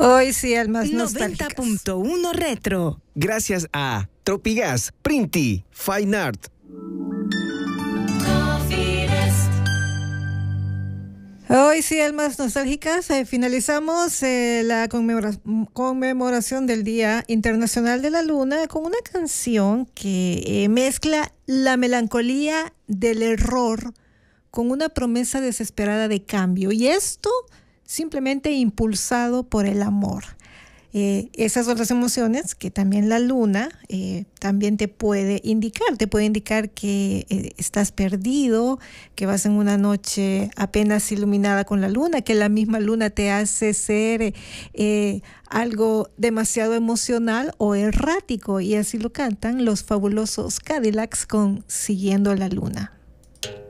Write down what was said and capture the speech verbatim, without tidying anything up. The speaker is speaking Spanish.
Hoy sí, almas noventa nostálgicas. punto uno Retro. Gracias a Tropigas, Printi, Fine Art. Hoy sí, almas nostálgicas, eh, finalizamos eh, la conmemora- conmemoración del Día Internacional de la Luna con una canción que eh, mezcla la melancolía del error con una promesa desesperada de cambio. Y esto simplemente impulsado por el amor. Eh, esas otras emociones que también la luna eh, también te puede indicar, te puede indicar que eh, estás perdido, que vas en una noche apenas iluminada con la luna, que la misma luna te hace ser eh, algo demasiado emocional o errático, y así lo cantan los fabulosos Cadillacs con Siguiendo la Luna.